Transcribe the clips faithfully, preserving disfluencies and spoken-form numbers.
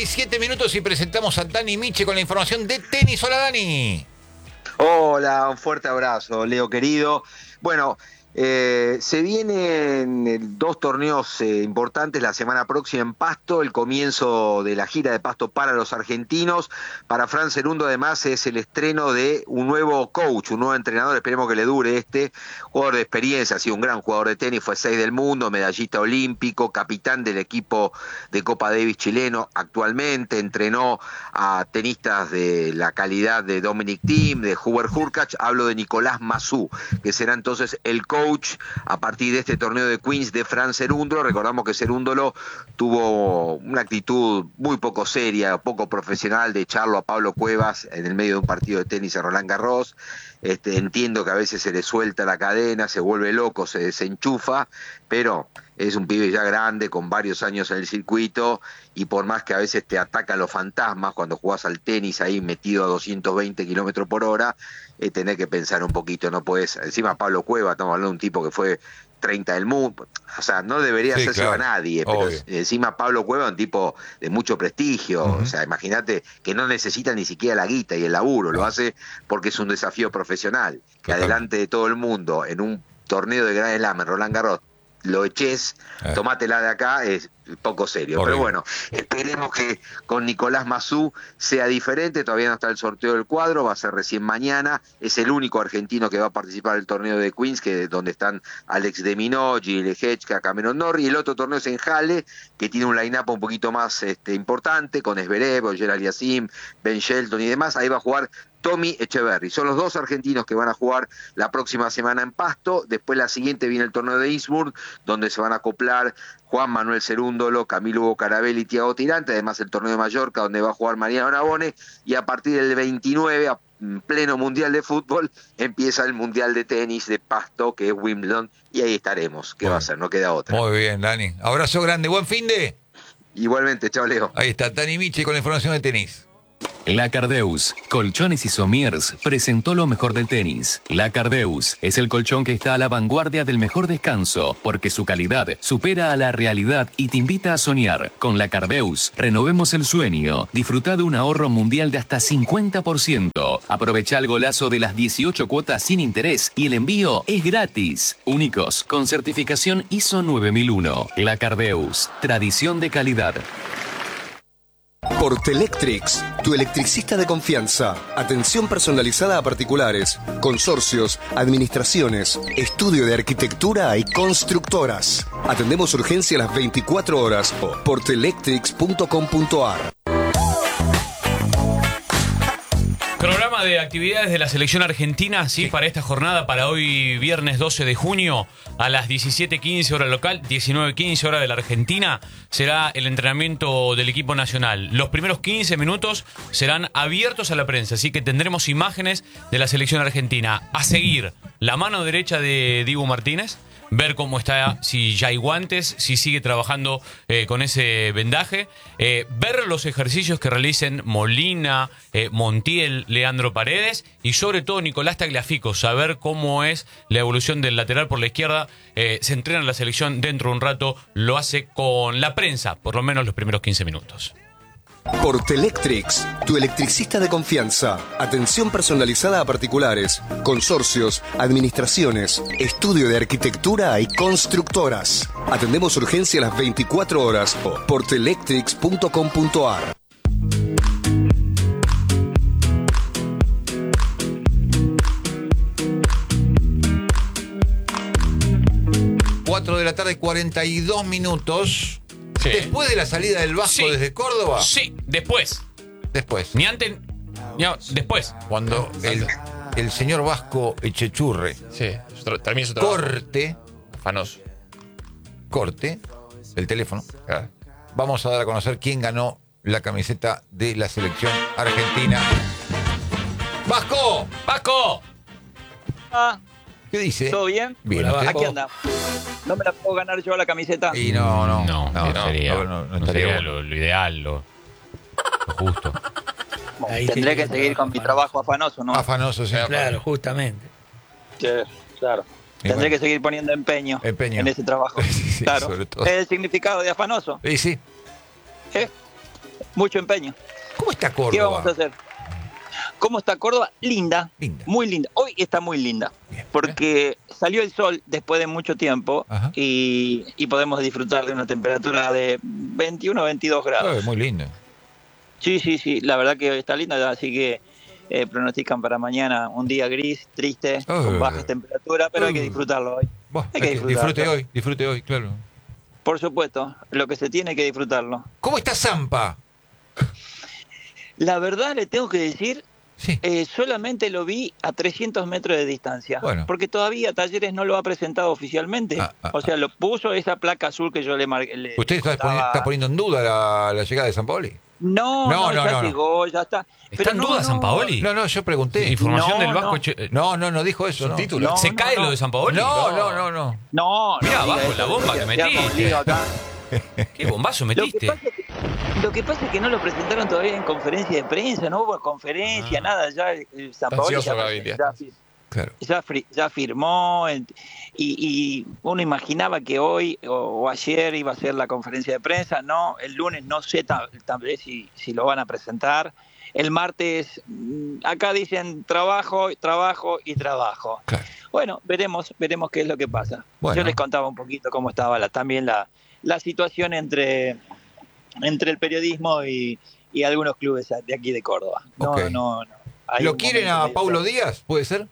diecisiete minutos y presentamos a Dani Miche con la información de tenis. Hola, Dani. Hola, un fuerte abrazo, Leo querido. Bueno, eh, se vienen dos torneos eh, importantes la semana próxima en Pasto, el comienzo de la gira de Pasto para los argentinos. Para Fran Cerundo además es el estreno de un nuevo coach, un nuevo entrenador, esperemos que le dure este, jugador de experiencia, ha sido un gran jugador de tenis, fue seis del mundo, medallista olímpico, capitán del equipo de Copa Davis chileno actualmente, entrenó a tenistas de la calidad de Dominic Thiem, de Hubert Hurkacz. Hablo de Nicolás Massú, que será entonces el coach a partir de este torneo de Queens de Fran Cerúndolo. Recordamos que Cerúndolo tuvo una actitud muy poco seria, poco profesional de echarlo a Pablo Cuevas en el medio de un partido de tenis en Roland Garros. Este, entiendo que a veces se le suelta la cadena, se vuelve loco, se desenchufa, pero es un pibe ya grande, con varios años en el circuito, y por más que a veces te atacan los fantasmas cuando jugás al tenis ahí metido a doscientos veinte kilómetros por hora, eh, tenés que pensar un poquito, no podés. Encima Pablo Cueva, estamos hablando de un tipo que fue treinta del mundo, o sea, no debería sí, hacerse claro, a nadie, pero obvio. Encima Pablo Cueva es un tipo de mucho prestigio, uh-huh. O sea, imagínate que no necesita ni siquiera la guita y el laburo, lo hace porque es un desafío profesional, que Total. Adelante de todo el mundo, en un torneo de Grand Slam en Roland Garros, lo eches, eh. tomátela de acá, es poco serio. Horrible. Pero bueno, esperemos que con Nicolás Massú sea diferente. Todavía no está el sorteo del cuadro, va a ser recién mañana. Es el único argentino que va a participar del torneo de Queens, que donde están Alex de Minaur, Gilles Lehetchka, Cameron Norrie. Y el otro torneo es en Halle, que tiene un line-up un poquito más este, importante, con Zverev, Ogier Aliassime, Ben Shelton y demás. Ahí va a jugar Tommy Echeverry. Son los dos argentinos que van a jugar la próxima semana en Pasto. Después la siguiente viene el torneo de Innsbruck, donde se van a acoplar Juan Manuel Cerúndolo, Camilo Hugo Carabelli y Thiago Tirante, además el torneo de Mallorca, donde va a jugar Mariano Navone, y a partir del veintinueve, a pleno mundial de fútbol, empieza el mundial de tenis de Pasto, que es Wimbledon, y ahí estaremos. ¿Qué bueno. va a ser? No queda otra. Muy bien, Dani. Abrazo grande, buen fin de... Igualmente, chao, Leo. Ahí está, Dani Miche con la información de tenis. La Cardeus, Colchones y Somiers, presentó lo mejor del tenis. La Cardeus es el colchón que está a la vanguardia del mejor descanso, porque su calidad supera a la realidad y te invita a soñar. Con La Cardeus, renovemos el sueño. Disfruta de un ahorro mundial de hasta cincuenta por ciento. Aprovecha el golazo de las dieciocho cuotas sin interés y el envío es gratis. Únicos, con certificación I S O nueve mil uno. La Cardeus, tradición de calidad. Portelectrics, tu electricista de confianza. Atención personalizada a particulares, consorcios, administraciones, estudio de arquitectura y constructoras. Atendemos urgencia a las veinticuatro horas. portelectrics punto com punto ar. Programa de actividades de la selección argentina, sí, sí, para esta jornada, para hoy viernes doce de junio a las diecisiete quince hora local, diecinueve quince hora de la Argentina, será el entrenamiento del equipo nacional. Los primeros quince minutos serán abiertos a la prensa, así que tendremos imágenes de la selección argentina. A seguir, la mano derecha de Dibu Martínez, ver cómo está, si ya hay guantes, si sigue trabajando eh, con ese vendaje, eh, ver los ejercicios que realicen Molina, eh, Montiel, Leandro Paredes y sobre todo Nicolás Tagliafico, saber cómo es la evolución del lateral por la izquierda. Eh, se entrena en la selección dentro de un rato, lo hace con la prensa, por lo menos los primeros quince minutos. Portelectrics, tu electricista de confianza. Atención personalizada a particulares, consorcios, administraciones, estudio de arquitectura y constructoras. Atendemos urgencia a las veinticuatro horas. portelectrics punto com punto ar. cuatro de la tarde, cuarenta y dos minutos. Sí. Después de la salida del Vasco sí. desde Córdoba. Sí, después. Después. Ni antes, ni a, después. Cuando el, el señor Vasco Echechurre sí. termina su trabajo. corte. Afanoso. Corte. El teléfono. Claro. Vamos a dar a conocer quién ganó la camiseta de la selección argentina. ¡Vasco! ¡Vasco! Ah. ¿Qué dice? ¿Todo bien? Bien. Hola, aquí anda. ¿No me la puedo ganar yo la camiseta? Y no, no. No, no, no sería, no, no, no no sería bueno. lo, lo ideal, lo, lo justo. Bueno, tendré que seguir con mi trabajo afanoso, ¿no? Afanoso, sí. Claro, justamente. Sí, claro. Y Tendré bueno. que seguir poniendo empeño, empeño en ese trabajo. sí, sí, claro. sobre todo. Es el significado de afanoso. Sí, sí. ¿Eh? Mucho empeño. ¿Cómo está Córdoba? ¿Qué vamos a hacer? ¿Cómo está Córdoba? Linda, Linda. muy linda. Hoy está muy linda, Bien, porque salió el sol después de mucho tiempo y, y podemos disfrutar de una temperatura de veintiuno a veintidós grados. Oh, muy lindo. Sí, sí, sí, la verdad que está linda, así que eh, pronostican para mañana un día gris, triste, Oh. con bajas temperaturas, pero Oh. hay que disfrutarlo hoy. Bueno, Hay que hay que- disfrutarlo. disfrute hoy, disfrute hoy, claro. Por supuesto, lo que se tiene hay que disfrutarlo. ¿Cómo está Zampa? La verdad le tengo que decir, Sí. eh, solamente lo vi a trescientos metros de distancia, Bueno. porque todavía Talleres no lo ha presentado oficialmente. Ah, ah, o sea, lo puso esa placa azul que yo le marqué. ¿Usted está, poni- está poniendo en duda la, la llegada de San Paoli? No, No, no, no, ya no, no. llegó, ya está. ¿Está Pero en no, duda no. Sampaoli? No, no, yo pregunté. Información No, del Vasco. no. Che- eh, No, no, no dijo eso. No. título. No, ¿Se no, cae no. lo de Sampaoli? No, no, no, no. No, Mirá no diga abajo eso, la bomba ya- que ya metiste. conmigo acá. ¿Qué bombazo Lo que, metiste? pasa es que, lo que pasa es que no lo presentaron todavía en conferencia de prensa, no hubo conferencia, Ah. nada, ya eh, Sampaoli ansioso, ya, Gaviria. ya, Claro. ya, fri- ya firmó el- y, y uno imaginaba que hoy o, o ayer iba a ser la conferencia de prensa, no, el lunes no sé tal, tal vez si, si lo van a presentar, el martes mm, acá dicen trabajo, trabajo y trabajo. Claro. Bueno, veremos, veremos qué es lo que pasa. Bueno. Yo les contaba un poquito cómo estaba la, también la, la situación entre, entre el periodismo y, y algunos clubes de aquí de Córdoba. No, Ok. no, no. Hay ¿Lo un quieren momento a medio Paulo tenso. Díaz? ¿Puede ser?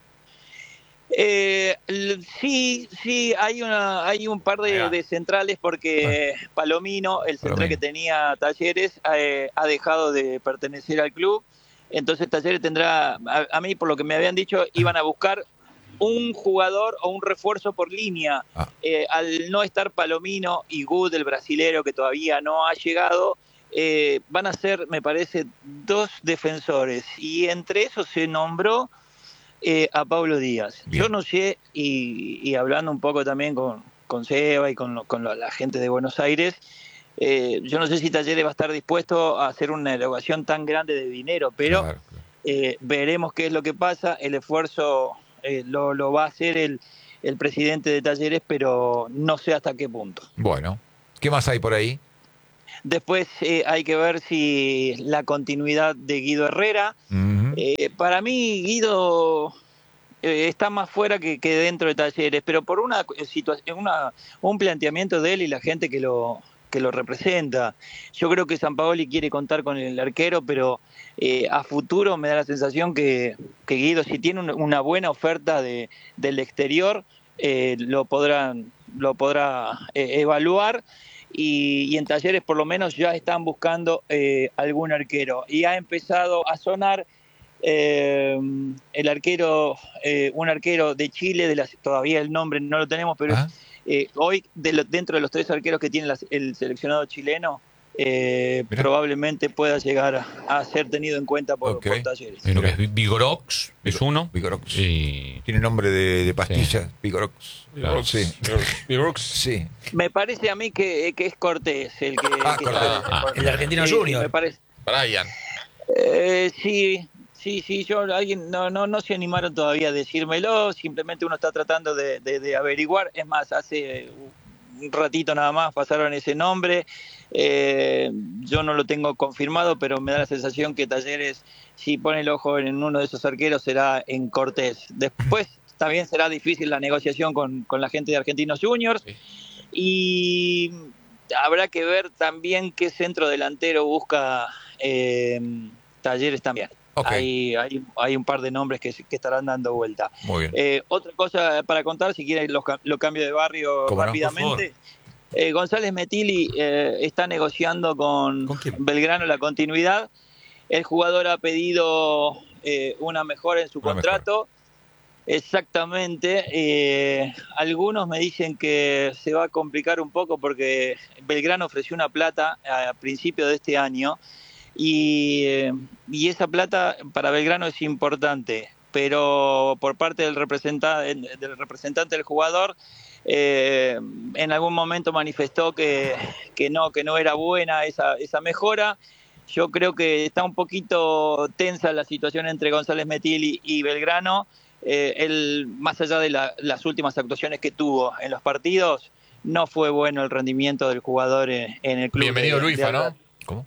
Eh, l- sí, sí, hay una, hay un par de, de centrales porque Palomino, el central Palomino. que tenía Talleres, eh, ha dejado de pertenecer al club. Entonces Talleres tendrá, a, a mí por lo que me habían dicho, iban a buscar un jugador o un refuerzo por línea. Ah. Eh, al no estar Palomino y Good, el brasilero que todavía no ha llegado, eh, van a ser, me parece, dos defensores. Y entre esos se nombró eh, a Pablo Díaz. Bien. Yo no sé, y, y hablando un poco también con, con Seba y con, lo- con lo- la gente de Buenos Aires, eh, yo no sé si Talleres va a estar dispuesto a hacer una erogación tan grande de dinero, pero Claro, claro. eh, veremos qué es lo que pasa. El esfuerzo eh, lo, lo va a hacer el, el presidente de Talleres, pero no sé hasta qué punto. Bueno, ¿qué más hay por ahí? Después eh, hay que ver si la continuidad de Guido Herrera. Ujú. Eh, para mí, Guido eh, está más fuera que, que dentro de Talleres, pero por una situación, una, un planteamiento de él y la gente que lo que lo representa. Yo creo que Sampaoli quiere contar con el arquero, pero eh, a futuro me da la sensación que, que Guido, si tiene un- una buena oferta de, del exterior, eh, lo podrán lo podrá eh, evaluar. Y, y en Talleres por lo menos ya están buscando eh, algún arquero. Y ha empezado a sonar eh, el arquero, eh, un arquero de Chile, de las, todavía el nombre no lo tenemos, pero Ah. eh, hoy de lo- dentro de los tres arqueros que tiene las- el seleccionado chileno, eh, Mirá. probablemente pueda llegar a, a ser tenido en cuenta por, Ok. por Talleres. Creo que es Vigorox, es uno. Vigorox. Y Tiene nombre de, de pastilla. Vigorox. Claro. Sí. Brooks. Sí. Me parece a mí que, que es Cortés el que, Ah, que Cortés. está- Ah, el argentino Sí, junior. me parece. Brian. Eh, sí, sí, sí, yo, alguien no, no, no se animaron todavía a decírmelo, simplemente uno está tratando de, de- de averiguar, es más, hace un ratito nada más pasaron ese nombre, eh, yo no lo tengo confirmado, pero me da la sensación que Talleres, si pone el ojo en uno de esos arqueros, será en Cortés. Después también será difícil la negociación con, con la gente de Argentinos Juniors, Sí. y habrá que ver también qué centro delantero busca eh, Talleres también. Ok. Hay, hay, hay un par de nombres que, que estarán dando vuelta. Muy bien. Eh, otra cosa para contar, si quieren lo, ca- lo cambio de barrio ¿Cómo no? rápidamente. Eh, González Metilli eh, está negociando con, ¿Con quién? Belgrano la continuidad. El jugador ha pedido eh, una mejora en su Una contrato. Exactamente. Eh, algunos me dicen que se va a complicar un poco porque Belgrano ofreció una plata a principio de este año y, eh, y esa plata para Belgrano es importante, pero por parte del representante del, representante del jugador eh, en algún momento manifestó que, que no que no era buena esa, esa mejora. Yo creo que está un poquito tensa la situación entre González Metilli y Belgrano. Eh, él, más allá de la, las últimas actuaciones que tuvo en los partidos, no fue bueno el rendimiento del jugador en, en el club. Bienvenido de- Luifa, de ¿no? ¿Cómo?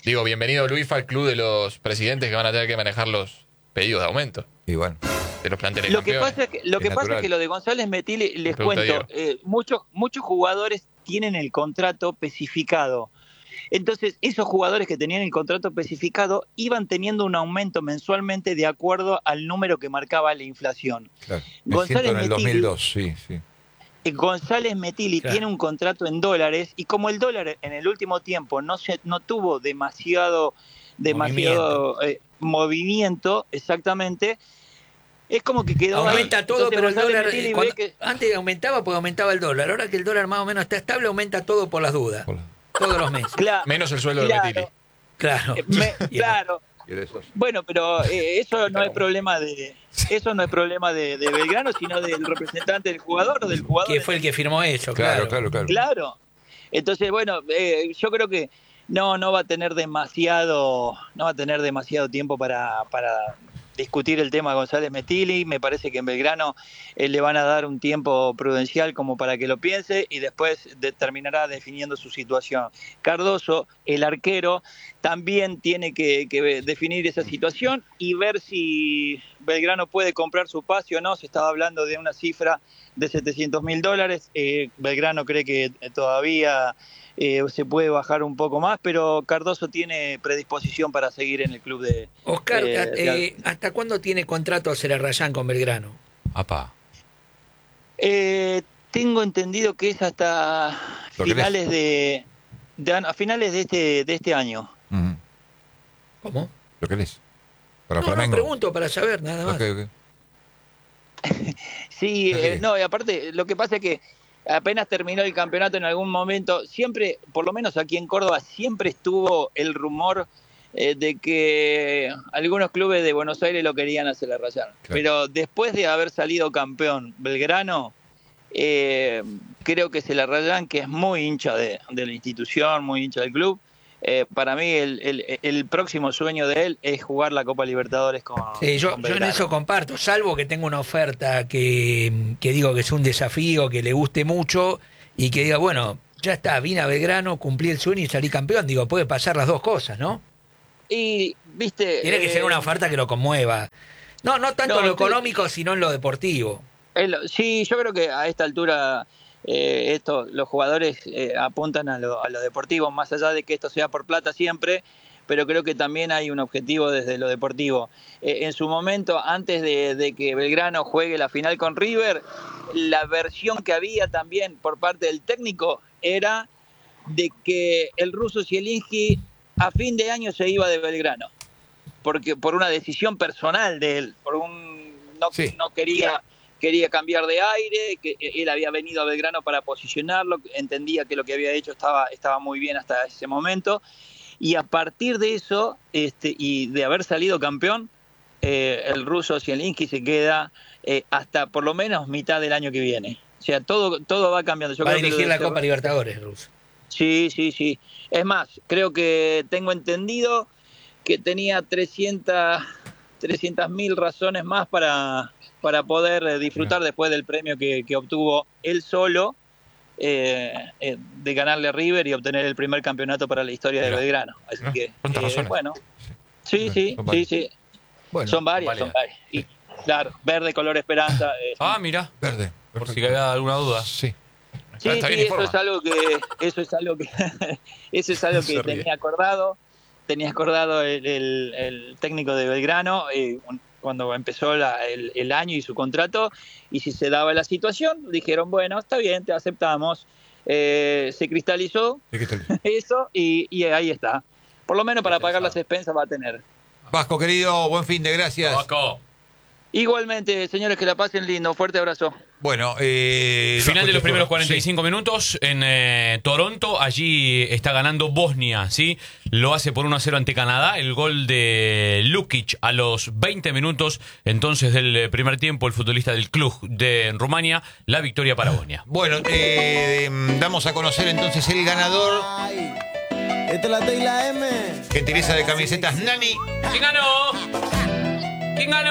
Digo, bienvenido Luis al club de los presidentes que van a tener que manejar los pedidos de aumento. Y bueno. De los planteles Lo que campeones. pasa es que lo, Es que, pasa natural. es que lo de González Metili, les Pregunta cuento, Diego. eh, muchos, muchos jugadores tienen el contrato especificado. Entonces, esos jugadores que tenían el contrato especificado iban teniendo un aumento mensualmente de acuerdo al número que marcaba la inflación. Claro. Me González siento en el Metili- dos mil dos, sí, sí. Eh, González Metili Claro. tiene un contrato en dólares y como el dólar en el último tiempo no se no tuvo demasiado demasiado movimiento, eh, movimiento exactamente, es como que quedó Aumenta ahí. todo, Entonces, pero el González dólar, Metili eh, ve cuando- que- antes aumentaba porque aumentaba el dólar. Ahora que el dólar más o menos está estable, aumenta todo por las dudas. Por la- Todos los meses. Claro, Menos el sueldo claro, de Metili. Claro. eh, me- Y- claro. Y de esos- Bueno, pero eh, eso no es problema de eso no es problema de, de Belgrano, sino del representante del jugador o del jugador. Que fue el que firmó eso, Claro, claro. claro, claro. Claro. Entonces, bueno, eh, yo creo que no no va a tener demasiado no va a tener demasiado tiempo para, para discutir el tema González Metili. Me parece que en Belgrano eh, le van a dar un tiempo prudencial como para que lo piense y después de- terminará definiendo su situación. Cardoso, el arquero, también tiene que, que definir esa situación y ver si Belgrano puede comprar su pase o no. Se estaba hablando de una cifra de setecientos mil dólares. Eh, Belgrano cree que eh, todavía eh, se puede bajar un poco más, pero Cardoso tiene predisposición para seguir en el club de... Oscar, eh, de- eh, ¿hasta cuándo tiene contrato Celarrayán con Belgrano? Apá. Eh, tengo entendido que es hasta Lo que finales de, de a finales de este de este año. Ujú. ¿Cómo? ¿Lo querés? Para No, no, Flamengo. pregunto para saber, nada más. Ok, ok. Sí, Ok. eh, no, y aparte lo que pasa es que apenas terminó el campeonato en algún momento, siempre, por lo menos aquí en Córdoba, siempre estuvo el rumor eh, de que algunos clubes de Buenos Aires lo querían hacer la rayar. Pero después de haber salido campeón Belgrano, eh, creo que se la rayan, que es muy hincha de, de la institución, muy hincha del club. Eh, para mí el, el, el próximo sueño de él es jugar la Copa Libertadores con, Sí, yo, con yo en Belgrano. eso comparto, salvo que tenga una oferta que, que digo que es un desafío, que le guste mucho y que diga, bueno, ya está, vine a Belgrano, cumplí el sueño y salí campeón. Digo, puede pasar las dos cosas, ¿no? Y, viste... Tiene que eh, ser una oferta que lo conmueva. No, no tanto no, en lo sí. económico, sino en lo deportivo. El- sí, yo creo que a esta altura eh, esto, los jugadores eh, apuntan a lo, a lo deportivo, más allá de que esto sea por plata siempre, pero creo que también hay un objetivo desde lo deportivo. Eh, en su momento, antes de, de que Belgrano juegue la final con River, la versión que había también por parte del técnico era de que el ruso Zielinski a fin de año se iba de Belgrano, porque por una decisión personal de él, por un no, Sí. no quería quería cambiar de aire, que él había venido a Belgrano para posicionarlo, entendía que lo que había hecho estaba, estaba muy bien hasta ese momento, y a partir de eso, este, y de haber salido campeón, eh, el ruso Zielinski se queda eh, hasta por lo menos mitad del año que viene. O sea, todo, todo va cambiando. Yo Va a creo que lo dirigir de la Cer- Copa Libertadores, Russo. Sí, sí, sí. Es más, creo que tengo entendido que tenía trescientas mil razones más para, para poder eh, disfrutar después del premio que, que obtuvo él solo eh, eh, de ganarle a River y obtener el primer campeonato para la historia de Mirá. Belgrano. Así Mirá, que, cuántas eh, razones. bueno, sí, sí, Son sí, varias. sí. Bueno, Son varias, son varias. Y, claro, verde, color esperanza. eh, Ah, mira, verde. por si Perfecto. queda alguna duda. Sí. Sí, Está sí, bien eso informa. es algo que eso es algo que eso es algo que Se ríe. tenía acordado, tenía acordado el, el- el técnico de Belgrano eh, cuando empezó la- el, el año y su contrato, y si se daba la situación, dijeron, bueno, está bien, te aceptamos. Eh, se cristalizó ¿De qué tal? eso y, y ahí está. Por lo menos para pagar las expensas va a tener. Vasco, querido, buen fin de gracias. Vasco. Igualmente, señores, que la pasen lindo. Fuerte abrazo. Bueno, eh, Final de los Vasco, primeros sí. cuarenta y cinco minutos en eh, Toronto. Allí está ganando Bosnia, ¿sí? Lo hace por uno a cero ante Canadá. El gol de Lukic a los veinte minutos entonces del eh, primer tiempo. El futbolista del club de Rumania. La victoria para Bosnia. Bueno, eh, damos a conocer entonces el ganador. Esta es la T y la M. Gentileza de camisetas Nani. ¿Quién ganó? ¿Quién ganó?